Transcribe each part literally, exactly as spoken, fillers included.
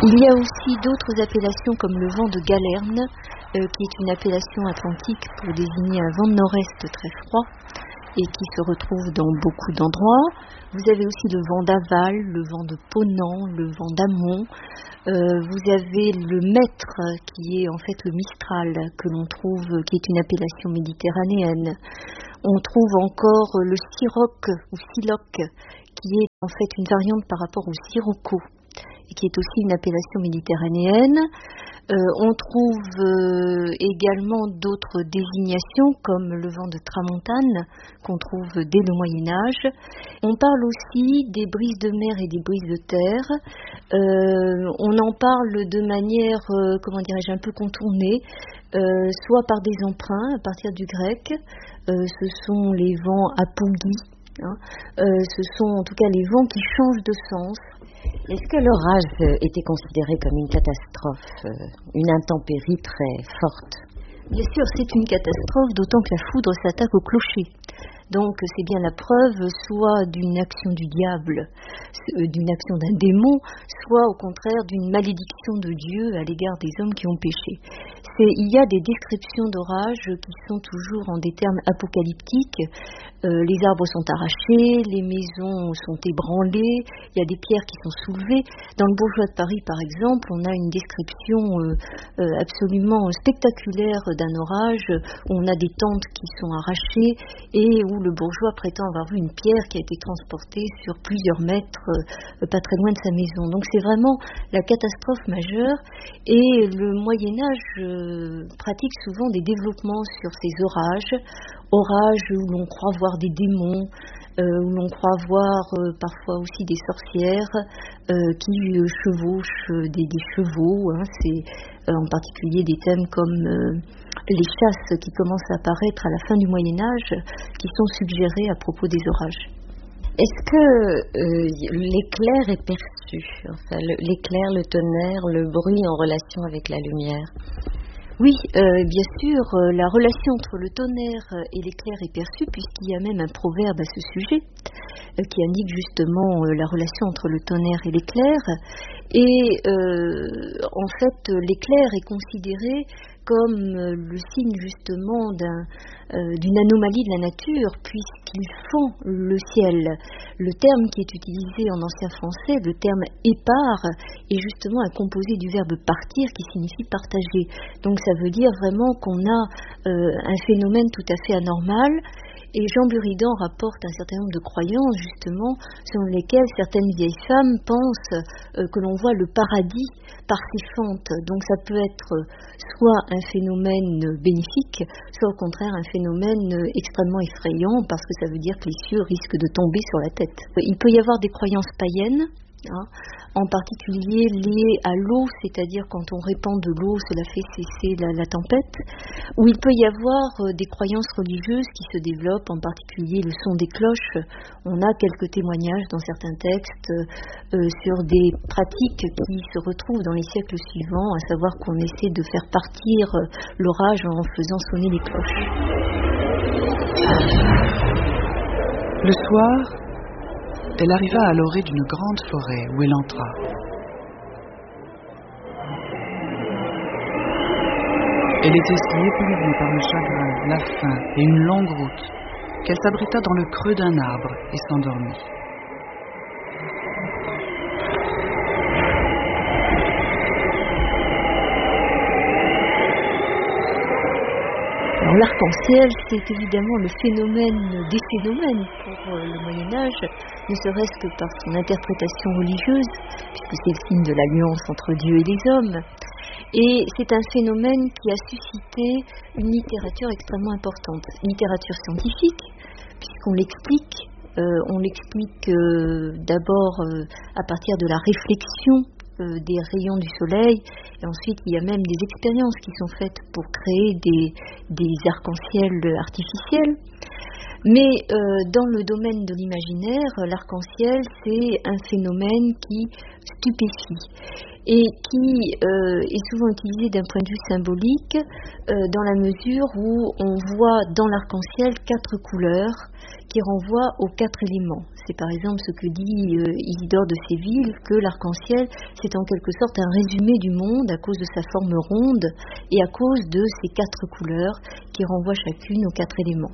Il y a aussi d'autres appellations comme le vent de Galerne, euh, qui est une appellation atlantique pour désigner un vent de nord-est très froid et qui se retrouve dans beaucoup d'endroits. Vous avez aussi le vent d'Aval, le vent de Ponant, le vent d'Amont. Euh, vous avez le Maître, qui est en fait le Mistral, que l'on trouve, qui est une appellation méditerranéenne. On trouve encore le Siroc ou Siloc, qui est en fait une variante par rapport au Sirocco, et qui est aussi une appellation méditerranéenne. Euh, on trouve euh, également d'autres désignations comme le vent de Tramontane qu'on trouve dès le Moyen-Âge. On parle aussi des brises de mer et des brises de terre. Euh, on en parle de manière, euh, comment dirais-je, un peu contournée, euh, soit par des emprunts à partir du grec. Euh, ce sont les vents apogis. Hein. Euh, ce sont en tout cas les vents qui changent de sens. Est-ce que l'orage était considéré comme une catastrophe, une intempérie très forte? Bien sûr, c'est une catastrophe, d'autant que la foudre s'attaque au clocher. Donc c'est bien la preuve soit d'une action du diable, d'une action d'un démon, soit au contraire d'une malédiction de Dieu à l'égard des hommes qui ont péché. C'est, il y a des descriptions d'orages qui sont toujours en des termes apocalyptiques. Euh, les arbres sont arrachés, les maisons sont ébranlées, il y a des pierres qui sont soulevées. Dans le Bourgeois de Paris, par exemple, on a une description euh, euh, absolument spectaculaire d'un orage où on a des tentes qui sont arrachées et où le bourgeois prétend avoir vu une pierre qui a été transportée sur plusieurs mètres, euh, pas très loin de sa maison. Donc c'est vraiment la catastrophe majeure, et le Moyen-Âge euh, pratique souvent des développements sur ces orages, orages où l'on croit voir des démons, euh, où l'on croit voir euh, parfois aussi des sorcières euh, qui euh, chevauchent euh, des, des chevaux. Hein, c'est euh, en particulier des thèmes comme euh, les chasses qui commencent à apparaître à la fin du Moyen-Âge, qui sont suggérées à propos des orages. Est-ce que euh, l'éclair est perçu, enfin, le, l'éclair, le tonnerre, le bruit en relation avec la lumière? Oui, euh, bien sûr, euh, la relation entre le tonnerre et l'éclair est perçue, puisqu'il y a même un proverbe à ce sujet euh, qui indique justement euh, la relation entre le tonnerre et l'éclair. Et euh, en fait, l'éclair est considéré comme euh, le signe justement d'un, euh, d'une anomalie de la nature, puisqu'il fend le ciel. Le terme qui est utilisé en ancien français, le terme épars, est justement un composé du verbe partir qui signifie partager. Donc ça veut dire vraiment qu'on a euh, un phénomène tout à fait anormal. Et Jean Buridan rapporte un certain nombre de croyances, justement, selon lesquelles certaines vieilles femmes pensent euh, que l'on voit le paradis par ces fentes. Donc ça peut être soit un phénomène bénéfique, soit au contraire un phénomène extrêmement effrayant, parce que ça veut dire que les cieux risquent de tomber sur la tête. Il peut y avoir des croyances païennes, hein, en particulier liées à l'eau, c'est-à-dire quand on répand de l'eau, cela fait cesser la, la tempête, ou il peut y avoir euh, des croyances religieuses qui se développent, en particulier le son des cloches. On a quelques témoignages dans certains textes euh, euh, sur des pratiques qui se retrouvent dans les siècles suivants, à savoir qu'on essaie de faire partir euh, l'orage en faisant sonner les cloches. Le soir, elle arriva à l'orée d'une grande forêt où elle entra. Elle était si épuisée par le chagrin, la faim et une longue route qu'elle s'abrita dans le creux d'un arbre et s'endormit. Alors l'arc-en-ciel, c'est évidemment le phénomène des phénomènes pour le Moyen-Âge, ne serait-ce que par son interprétation religieuse, puisque c'est le signe de l'alliance entre Dieu et les hommes. Et c'est un phénomène qui a suscité une littérature extrêmement importante, littérature scientifique, puisqu'on l'explique, euh, on l'explique euh, d'abord euh, à partir de la réflexion euh, des rayons du soleil, et ensuite il y a même des expériences qui sont faites pour créer des, des arcs-en-ciel artificiels. Mais euh, dans le domaine de l'imaginaire, l'arc-en-ciel, c'est un phénomène qui stupéfie et qui euh, est souvent utilisé d'un point de vue symbolique euh, dans la mesure où on voit dans l'arc-en-ciel quatre couleurs qui renvoient aux quatre éléments. C'est par exemple ce que dit euh, Isidore de Séville, que l'arc-en-ciel, c'est en quelque sorte un résumé du monde à cause de sa forme ronde et à cause de ces quatre couleurs qui renvoient chacune aux quatre éléments.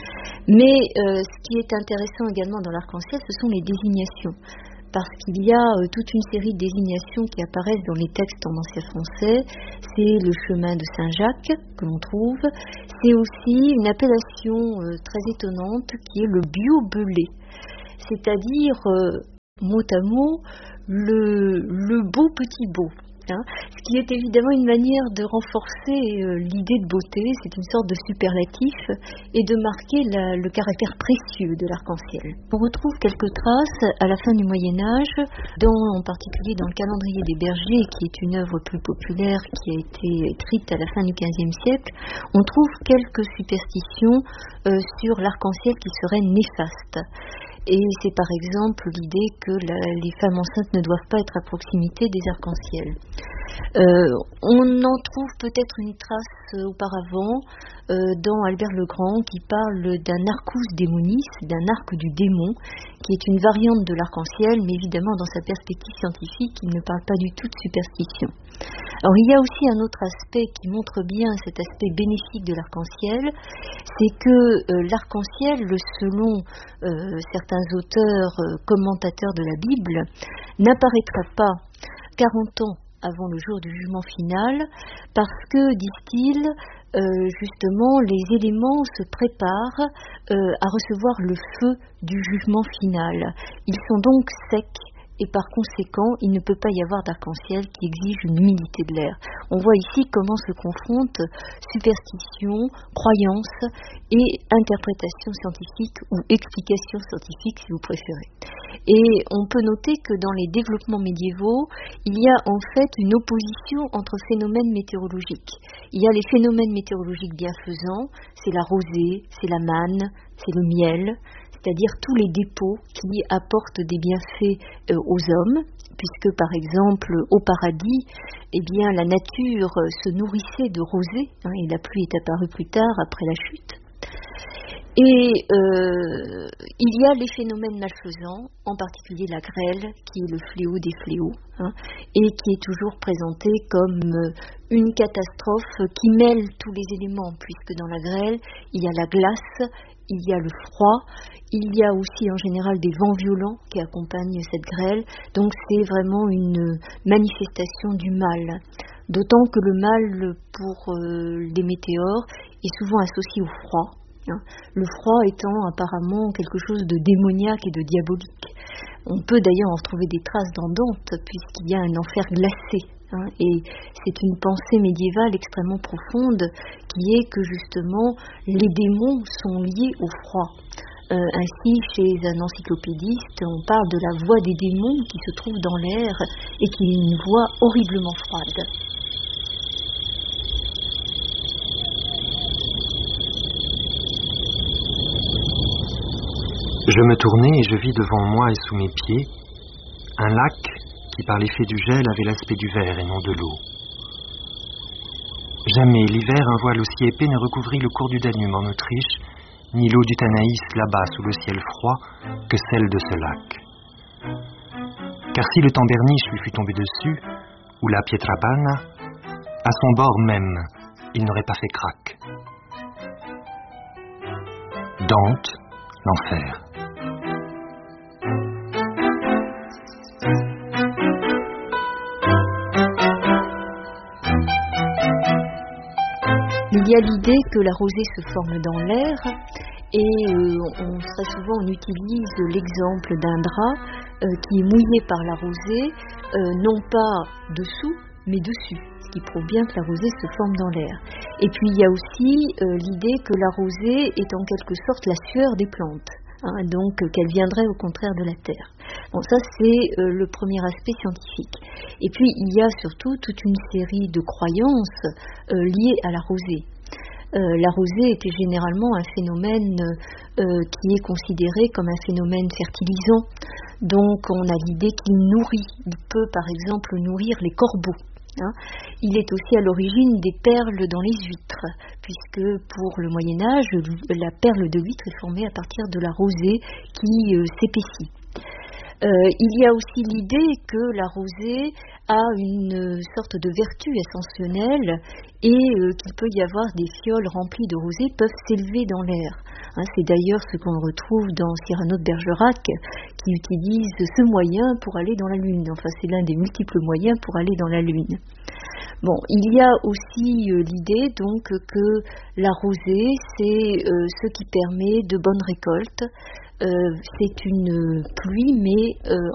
Mais euh, ce qui est intéressant également dans l'arc-en-ciel, ce sont les désignations. Parce qu'il y a euh, toute une série de désignations qui apparaissent dans les textes en ancien français. C'est le chemin de Saint-Jacques que l'on trouve. C'est aussi une appellation euh, très étonnante qui est le biobelé. C'est-à-dire, euh, mot à mot, le, le beau petit beau. Hein, ce qui est évidemment une manière de renforcer euh, l'idée de beauté, c'est une sorte de superlatif, et de marquer la, le caractère précieux de l'arc-en-ciel. On retrouve quelques traces à la fin du Moyen-Âge, dans, en particulier dans le calendrier des bergers, qui est une œuvre plus populaire qui a été écrite à la fin du quinzième siècle. On trouve quelques superstitions euh, sur l'arc-en-ciel qui seraient néfastes. Et c'est par exemple l'idée que la, les femmes enceintes ne doivent pas être à proximité des arcs-en-ciel. Euh, on en trouve peut-être une trace auparavant euh, dans Albert le Grand qui parle d'un arcus démonis, d'un arc du démon, qui est une variante de l'arc-en-ciel, mais évidemment dans sa perspective scientifique, il ne parle pas du tout de superstition. Alors il y a aussi un autre aspect qui montre bien cet aspect bénéfique de l'arc-en-ciel, c'est que euh, l'arc-en-ciel, selon euh, certains auteurs euh, commentateurs de la Bible, n'apparaîtra pas quarante ans avant le jour du jugement final, parce que, disent-ils, euh, justement, les éléments se préparent euh, à recevoir le feu du jugement final. Ils sont donc secs. Et par conséquent, il ne peut pas y avoir d'arc-en-ciel qui exige une humidité de l'air. On voit ici comment se confrontent superstition, croyance et interprétation scientifique ou explication scientifique si vous préférez. Et on peut noter que dans les développements médiévaux, il y a en fait une opposition entre phénomènes météorologiques. Il y a les phénomènes météorologiques bienfaisants, c'est la rosée, c'est la manne, c'est le miel, c'est-à-dire tous les dépôts qui apportent des bienfaits euh, aux hommes, puisque par exemple au paradis, eh bien, la nature euh, se nourrissait de rosée, hein, et la pluie est apparue plus tard après la chute. Et euh, il y a les phénomènes malfaisants, en particulier la grêle, qui est le fléau des fléaux, hein, et qui est toujours présenté comme une catastrophe qui mêle tous les éléments, puisque dans la grêle, il y a la glace, il y a le froid, il y a aussi en général des vents violents qui accompagnent cette grêle, donc c'est vraiment une manifestation du mal. D'autant que le mal pour euh, les météores est souvent associé au froid. Hein. Le froid étant apparemment quelque chose de démoniaque et de diabolique. On peut d'ailleurs en retrouver des traces dans Dante, puisqu'il y a un enfer glacé. Hein, et c'est une pensée médiévale extrêmement profonde qui est que justement les démons sont liés au froid. Euh, ainsi, chez un encyclopédiste, on parle de la voix des démons qui se trouve dans l'air et qui est une voix horriblement froide. Je me tournai et je vis devant moi et sous mes pieds un lac qui par l'effet du gel avait l'aspect du verre et non de l'eau. Jamais l'hiver un voile aussi épais ne recouvrit le cours du Danube en Autriche, ni l'eau du Tanaïs là-bas sous le ciel froid que celle de ce lac. Car si le Tamberniche lui fût tombé dessus, ou la Pietrapana, à son bord même, il n'aurait pas fait craque. Dante, l'enfer. Il y a l'idée que la rosée se forme dans l'air et euh, on, très souvent on utilise l'exemple d'un drap euh, qui est mouillé par la rosée, euh, non pas dessous mais dessus, ce qui prouve bien que la rosée se forme dans l'air. Et puis il y a aussi euh, l'idée que la rosée est en quelque sorte la sueur des plantes. Hein, donc euh, qu'elle viendrait au contraire de la terre. Bon, ça c'est euh, le premier aspect scientifique. Et puis il y a surtout toute une série de croyances euh, liées à la rosée. Euh, la rosée était généralement un phénomène euh, qui est considéré comme un phénomène fertilisant. Donc on a l'idée qu'il nourrit, il peut par exemple nourrir les corbeaux. Hein. Il est aussi à l'origine des perles dans les huîtres, puisque pour le Moyen-Âge, la perle de l'huître est formée à partir de la rosée qui euh, s'épaissit. Euh, il y a aussi l'idée que la rosée a une sorte de vertu ascensionnelle et euh, qu'il peut y avoir des fioles remplies de rosée peuvent s'élever dans l'air. Hein, c'est d'ailleurs ce qu'on retrouve dans Cyrano de Bergerac qui utilise ce moyen pour aller dans la Lune. Enfin, c'est l'un des multiples moyens pour aller dans la Lune. Bon, il y a aussi euh, l'idée donc que la rosée, c'est euh, ce qui permet de bonnes récoltes. Euh, c'est une pluie, mais euh,